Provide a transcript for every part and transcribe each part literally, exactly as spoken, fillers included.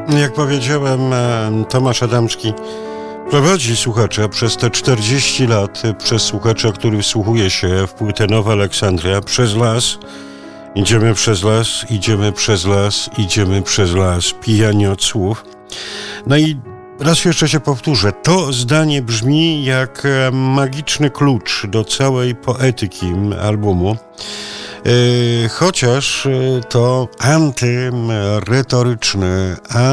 Jak powiedziałem, Tomasz Adamski prowadzi słuchacza przez te czterdzieści lat, przez słuchacza, który wsłuchuje się w płytę Nowa Aleksandria, przez las. Idziemy przez las, idziemy przez las, idziemy przez las, pijani od słów. No i raz jeszcze się powtórzę, to zdanie brzmi jak magiczny klucz do całej poetyki albumu. Chociaż to antyretoryczny,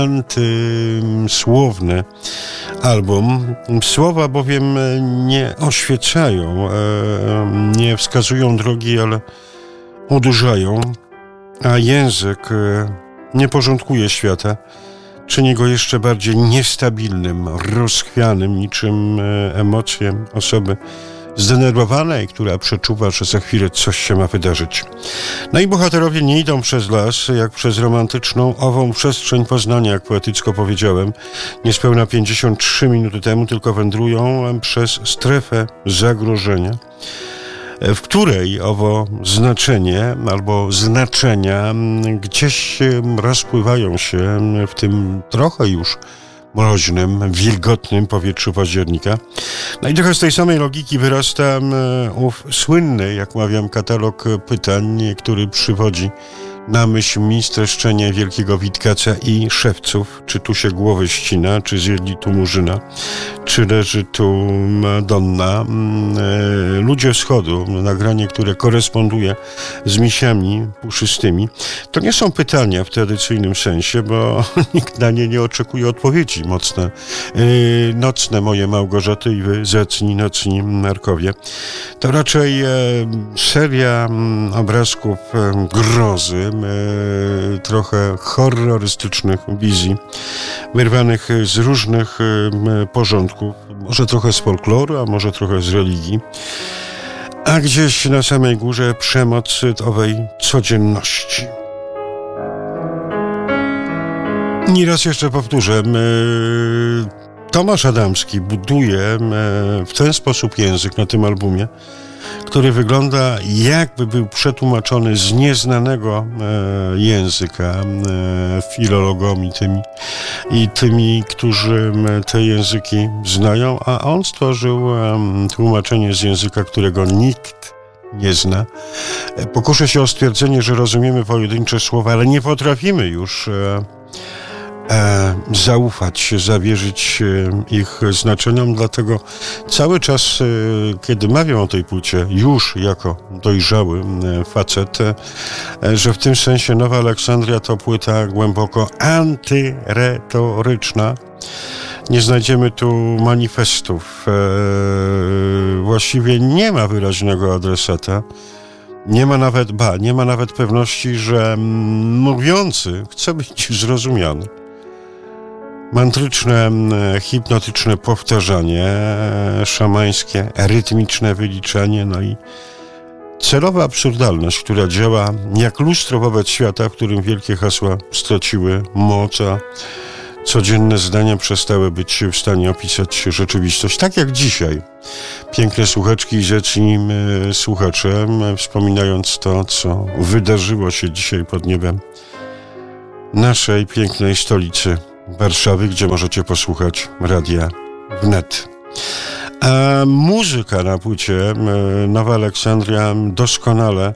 antysłowny album. Słowa bowiem nie oświecają, nie wskazują drogi, ale udurzają, a język nie porządkuje świata, czyni go jeszcze bardziej niestabilnym, rozchwianym, niczym emocje osoby zdenerwowanej, która przeczuwa, że za chwilę coś się ma wydarzyć. No i bohaterowie nie idą przez las, jak przez romantyczną, ową przestrzeń poznania, jak poetycko powiedziałem, niespełna pięćdziesiąt trzy minuty temu, tylko wędrują przez strefę zagrożenia, w której owo znaczenie albo znaczenia gdzieś rozpływają się w tym trochę już mroźnym, wilgotnym powietrzu października. No i trochę z tej samej logiki wyrasta ów słynny, jak mawiam, katalog pytań, który przywodzi na myśl mi streszczenie wielkiego Witkaca i szewców. Czy tu się głowy ścina, czy zjedli tu murzyna, czy leży tu Madonna. Ludzie wschodu, nagranie, które koresponduje z misiami puszystymi. To nie są pytania w tradycyjnym sensie, bo nikt na nie nie oczekuje odpowiedzi. Mocne, nocne moje Małgorzaty i wy zacni, nocni narkowie. To raczej seria obrazków grozy, trochę horrorystycznych wizji, wyrwanych z różnych porządków, może trochę z folkloru, a może trochę z religii, a gdzieś na samej górze przemoc owej codzienności. I raz jeszcze powtórzę, Tomasz Adamski buduje w ten sposób język na tym albumie, który wygląda, jakby był przetłumaczony z nieznanego e, języka e, filologom i tymi, i tymi, którzy te języki znają, a on stworzył e, tłumaczenie z języka, którego nikt nie zna. E, pokuszę się o stwierdzenie, że rozumiemy pojedyncze słowa, ale nie potrafimy już e, E, zaufać, zawierzyć e, ich znaczeniom, dlatego cały czas, e, kiedy mawiam o tej płycie, już jako dojrzały e, facet, e, że w tym sensie Nowa Aleksandria to płyta głęboko antyretoryczna. Nie znajdziemy tu manifestów. E, właściwie nie ma wyraźnego adresata. Nie ma nawet, ba, nie ma nawet pewności, że mówiący chce być zrozumiany. Mantryczne, hipnotyczne powtarzanie, szamańskie, rytmiczne wyliczanie, no i celowa absurdalność, która działa jak lustro wobec świata, w którym wielkie hasła straciły moc, a codzienne zdania przestały być w stanie opisać rzeczywistość. Tak jak dzisiaj. Piękne słuchaczki i zacni słuchacze, wspominając to, co wydarzyło się dzisiaj pod niebem naszej pięknej stolicy Warszawy, gdzie możecie posłuchać radia wnet. A muzyka na płycie Nowa Aleksandria doskonale e,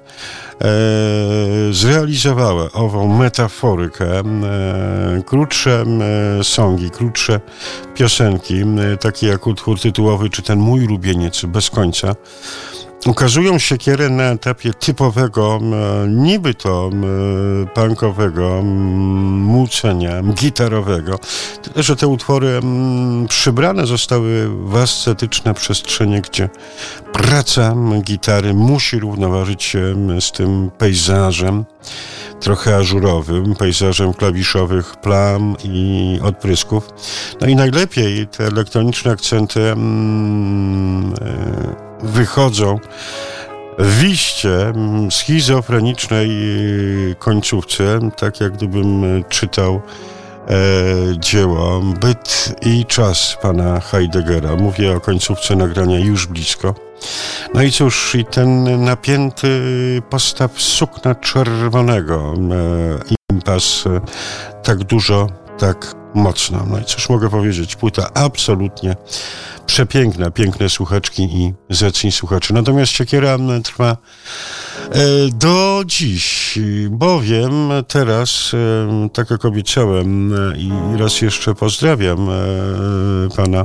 zrealizowała ową metaforykę. E, krótsze e, songi, krótsze piosenki, e, takie jak utwór tytułowy, czy ten Mój ulubieniec bez końca, ukazują siekierę na etapie typowego, e, niby to e, punkowego m, mucenia gitarowego. Tyle, że te utwory m, przybrane zostały w ascetyczne przestrzenie, gdzie praca gitary musi równoważyć się z tym pejzażem trochę ażurowym, pejzażem klawiszowych plam i odprysków. No i najlepiej te elektroniczne akcenty mm, wychodzą w iście schizofrenicznej końcówce, tak jak gdybym czytał e, dzieło Byt i czas pana Heideggera. Mówię o końcówce nagrania Już blisko. No i cóż, i ten napięty postaw sukna czerwonego, e, impas, e, tak dużo tak mocno. No i cóż mogę powiedzieć, płyta absolutnie przepiękna, piękne słuchaczki i zacni słuchacze. Natomiast Siekiera trwa do dziś, bowiem teraz, tak jak obiecałem i raz jeszcze pozdrawiam pana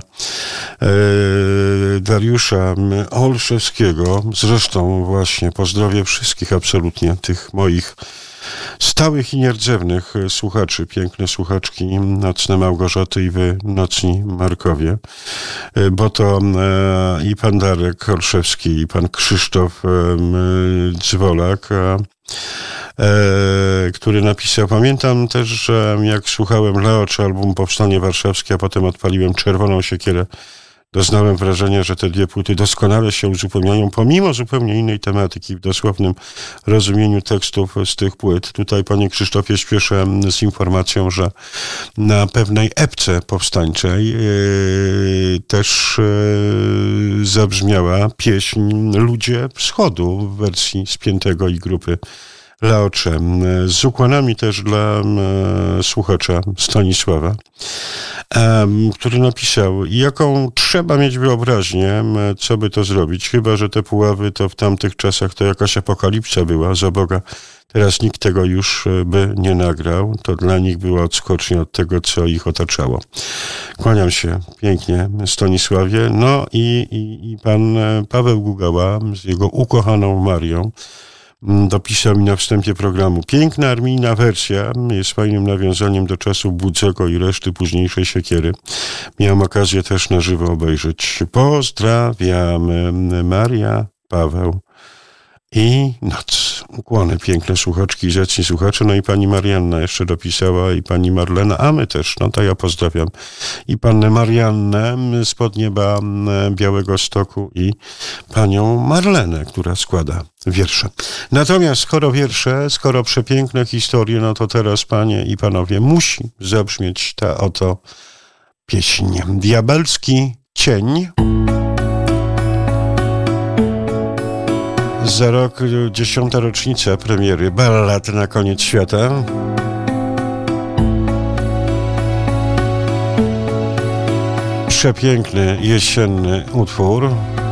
Dariusza Olszewskiego, zresztą właśnie pozdrowię wszystkich absolutnie tych moich stałych i nierdzewnych słuchaczy, piękne słuchaczki, nocne Małgorzaty i wy, nocni Markowie, bo to e, i pan Darek Olszewski, i pan Krzysztof e, Dzwolak, e, e, który napisał, pamiętam też, że jak słuchałem Leo czy album Powstanie Warszawskie, a potem odpaliłem Czerwoną Siekierę, doznałem wrażenia, że te dwie płyty doskonale się uzupełniają, pomimo zupełnie innej tematyki w dosłownym rozumieniu tekstów z tych płyt. Tutaj, panie Krzysztofie, śpieszę z informacją, że na pewnej epce powstańczej yy, też yy, zabrzmiała pieśń Ludzie Wschodu w wersji Spiętego i grupy Laocze, z ukłonami też dla e, słuchacza Stanisława, e, który napisał, jaką trzeba mieć wyobraźnię, co by to zrobić, chyba że te Puławy to w tamtych czasach to jakaś apokalipsa była, za Boga, teraz nikt tego już by nie nagrał, to dla nich była odskocznia od tego, co ich otaczało. Kłaniam się pięknie Stanisławie, no i, i, i pan Paweł Gugała z jego ukochaną Marią dopisał mi na wstępie programu. Piękna armijna wersja jest fajnym nawiązaniem do czasu Budzego i reszty późniejszej Siekiery. Miałem okazję też na żywo obejrzeć. Pozdrawiamy. Maria, Paweł i noc. Ukłony, piękne słuchaczki i zacni słuchacze. No i pani Marianna jeszcze dopisała i pani Marlena, a my też. No to ja pozdrawiam i pannę Mariannę z Podnieba Białegostoku i panią Marlenę, która składa wiersze. Natomiast skoro wiersze, skoro przepiękne historie, no to teraz, panie i panowie, musi zabrzmieć ta oto pieśń. Diabelski cień. Za rok dziesiąta rocznica premiery Ballad na koniec świata. Przepiękny jesienny utwór.